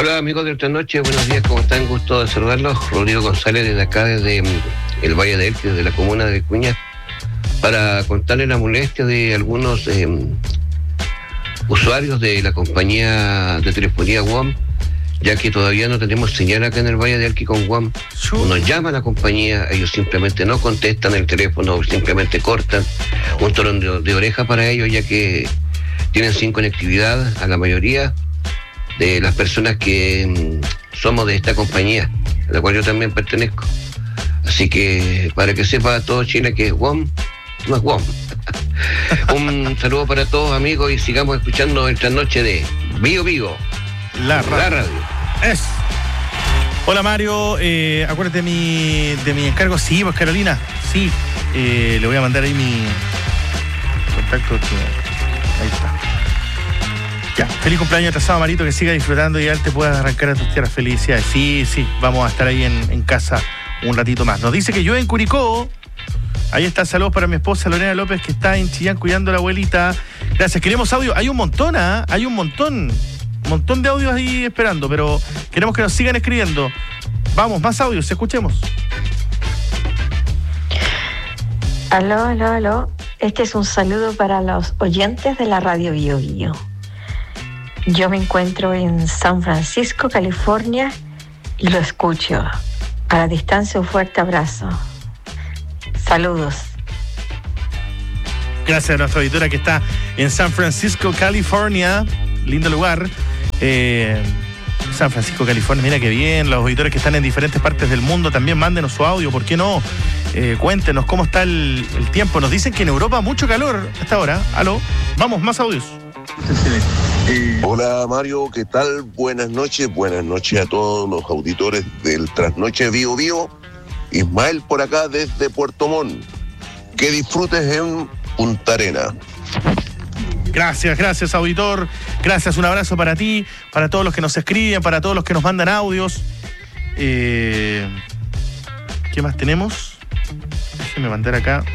Hola amigos de esta noche, buenos días, ¿cómo están? Gusto de saludarlos. Rodrigo González desde acá, desde el Valle de Elqui, desde la comuna de Vicuña, para contarles la molestia de algunos usuarios de la compañía de telefonía WOM, ya que todavía no tenemos señal acá en el Valle de Elqui con WOM. Uno llama a la compañía, ellos simplemente no contestan el teléfono, simplemente cortan. Un tirón de oreja para ellos, ya que tienen sin conectividad a la mayoría de las personas que somos de esta compañía, a la cual yo también pertenezco. Así que para que sepa todo Chile que WOM no es WOM. Un saludo para todos amigos y sigamos escuchando esta noche de Vigo Vigo, la radio. Es. Hola Mario, acuérdate de mi encargo. Sí, pues Carolina, sí, le voy a mandar ahí mi contacto. Ahí está. Ya, feliz cumpleaños atrasado, Marito, que siga disfrutando y ya te puedas arrancar a tus tierras. Felicidades. Sí, vamos a estar ahí en casa un ratito más. Nos dice que llueve en Curicó. Ahí está, saludos para mi esposa Lorena López, que está en Chillán cuidando a la abuelita. Gracias, queremos audio. Hay un montón, hay un montón de audios ahí esperando, pero queremos que nos sigan escribiendo. Vamos, más audios, escuchemos. Aló. Este es un saludo para los oyentes de la radio Bio Bio. Yo me encuentro en San Francisco, California, y lo escucho. A la distancia, un fuerte abrazo. Saludos. Gracias a nuestra auditora que está en San Francisco, California. Lindo lugar. San Francisco, California, mira qué bien. Los auditores que están en diferentes partes del mundo también mándenos su audio, ¿por qué no? Cuéntenos cómo está el tiempo. Nos dicen que en Europa mucho calor hasta ahora. Aló, vamos, más audios. Hola Mario, ¿qué tal? Buenas noches a todos los auditores del Trasnoche Vigo Vigo. Ismael por acá desde Puerto Montt. Que disfrutes en Punta Arena. Gracias, auditor. Gracias, un abrazo para ti, para todos los que nos escriben, para todos los que nos mandan audios. ¿Qué más tenemos? Déjenme mandar acá.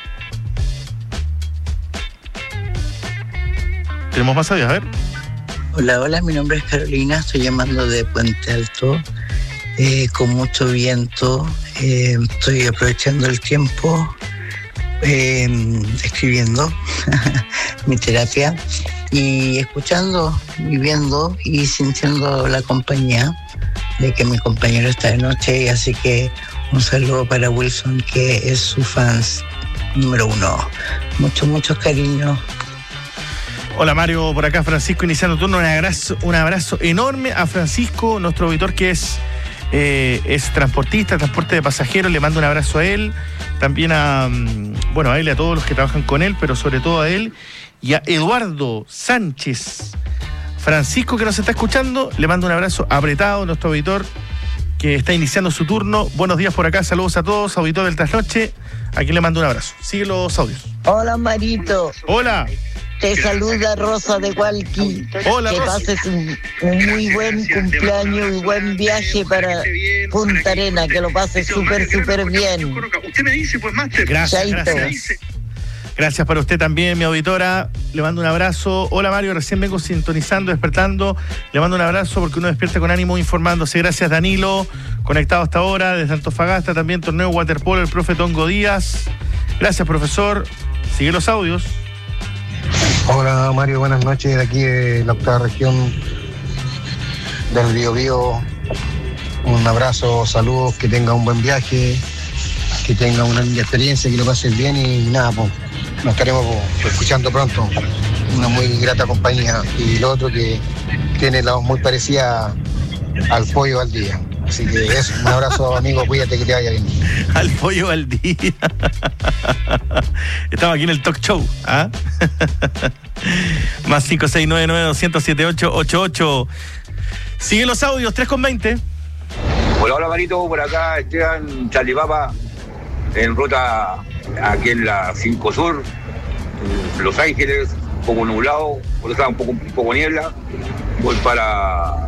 ¿Tenemos más audios? A ver. Hola, mi nombre es Carolina, estoy llamando de Puente Alto, con mucho viento. Estoy aprovechando el tiempo escribiendo mi terapia y escuchando y viendo y sintiendo la compañía de que mi compañero está de noche, y así que un saludo para Wilson, que es su fans número 1. Muchos cariños. Hola Mario, por acá Francisco iniciando turno. Un abrazo enorme a Francisco, nuestro auditor que es transportista, transporte de pasajeros. Le mando un abrazo a él, también a él y a todos los que trabajan con él, pero sobre todo a él y a Eduardo Sánchez. Francisco, que nos está escuchando, le mando un abrazo apretado, nuestro auditor que está iniciando su turno. Buenos días por acá, saludos a todos, auditor del Trasnoche. Aquí le mando un abrazo. Sigue los audios. Hola Marito. Hola. Te saluda Rosa de Hualqui. Hola, que Rosa. pases un muy buen cumpleaños y buen viaje para Punta Arena, que lo pases súper bien. Usted me dice, pues, máster. Gracias. Gracias para usted también, mi auditora. Le mando un abrazo. Hola Mario, recién vengo sintonizando, despertando. Le mando un abrazo porque uno despierta con ánimo informándose. Gracias Danilo, conectado hasta ahora desde Antofagasta, también torneo waterpolo, el profe Tongo Díaz. Gracias profesor. Sigue los audios. Hola Mario, buenas noches, de aquí de la octava región del Biobío. Un abrazo, saludos, que tenga un buen viaje, que tenga una linda experiencia, que lo pases bien y nada, pues nos estaremos escuchando pronto. Una muy grata compañía, y lo otro que tiene la voz muy parecida al Pollo Valdía. Así que eso, un abrazo amigo, cuídate, que te vaya bien. Al Pollo Valdía. Estamos aquí en el talk show, ¿ah? Más 569-900-7888. Sigue los audios, 3:20. Hola Marito, por acá Esteban Chalipapa, en ruta aquí en la 5 Sur, Los Ángeles, un poco nublado, por acá un poco niebla. Voy para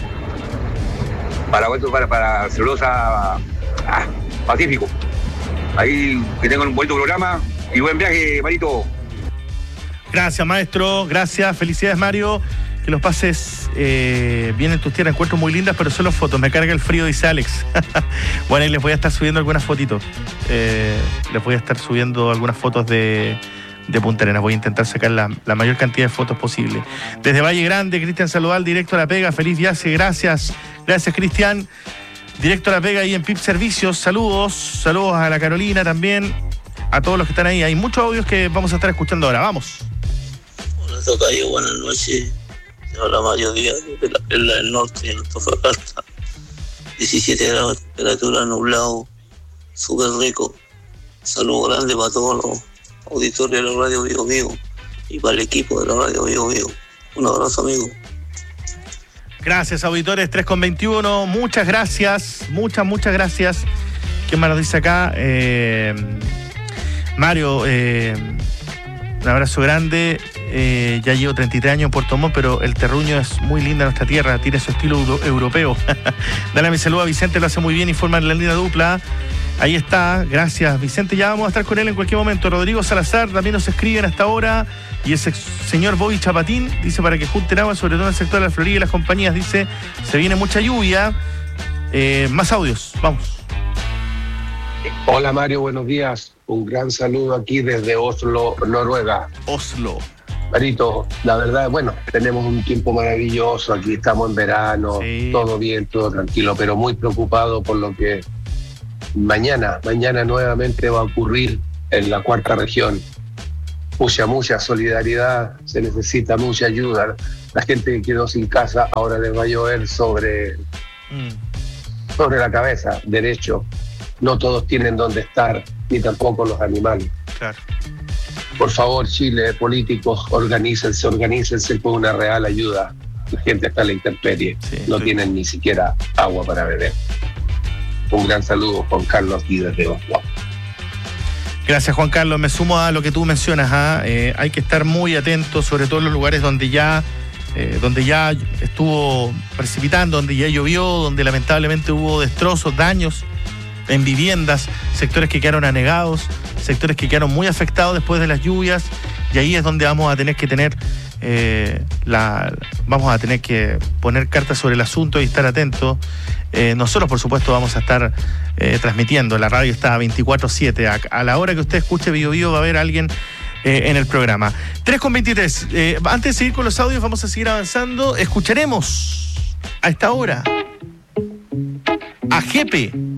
Celulosa Pacífico. Ahí que tengan un buen programa y buen viaje, Marito. Gracias, maestro. Gracias. Felicidades, Mario. Que los pases bien en tus tierras, encuentro muy lindas, pero solo fotos. Me carga el frío, dice Alex. Bueno, ahí les voy a estar subiendo algunas fotitos. Les voy a estar subiendo algunas fotos de Punta Arenas. Voy a intentar sacar la mayor cantidad de fotos posible. Desde Valle Grande, Cristian Saludal, directo a La Pega. Feliz viaje, gracias. Gracias, Cristian. Directo a La Pega ahí en PIP Servicios. Saludos a la Carolina también. A todos los que están ahí. Hay muchos audios que vamos a estar escuchando ahora. Vamos. Hola, tocayo, buenas noches. Hola, Mario Díaz, de la Perla del Norte, en Antofagasta. 17 grados de temperatura, nublado, súper rico. Saludo grande para todos los auditores de la Radio Vivo Vivo y para el equipo de la Radio Vivo Vivo. Un abrazo, amigo. Gracias, auditores. 3:21. Muchas gracias. Muchas gracias. ¿Quién más nos dice acá? Mario, un abrazo grande. Ya llevo 33 años en Puerto Montt, pero el terruño es muy linda nuestra tierra, tiene su estilo europeo. Dale mi saludo a Vicente, lo hace muy bien, informa en la línea dupla. Ahí está, gracias Vicente, ya vamos a estar con él en cualquier momento. Rodrigo Salazar también nos escriben hasta ahora. Y ese señor Bobby Chapatín dice para que junten agua, sobre todo en el sector de la Florida y las compañías. Dice, se viene mucha lluvia. Más audios, vamos. Hola Mario, buenos días. Un gran saludo aquí desde Oslo, Noruega. Oslo. Marito, la verdad, bueno, tenemos un tiempo maravilloso, aquí estamos en verano, sí. Todo bien, todo tranquilo, pero muy preocupado por lo que mañana nuevamente va a ocurrir en la cuarta región. Mucha solidaridad, se necesita mucha ayuda. La gente que quedó sin casa ahora les va a llover sobre la cabeza, derecho. No todos tienen dónde estar, ni tampoco los animales. Claro. Por favor, Chile, políticos, organícense por una real ayuda. La gente está en la intemperie, sí, no tienen ni siquiera agua para beber. Un gran saludo, Juan Carlos, aquí desde Oslo. Gracias, Juan Carlos. Me sumo a lo que tú mencionas. Hay que estar muy atentos, sobre todo en los lugares donde ya estuvo precipitando, donde ya llovió, donde lamentablemente hubo destrozos, daños en viviendas, sectores que quedaron anegados, sectores que quedaron muy afectados después de las lluvias, y ahí es donde vamos a tener que poner cartas sobre el asunto y estar atentos. Nosotros, por supuesto, vamos a estar transmitiendo. La radio está 24/7. A la hora que usted escuche Bio Bio va a haber alguien en el programa. 3:23. Antes de seguir con los audios, vamos a seguir avanzando. Escucharemos a esta hora a Jepe.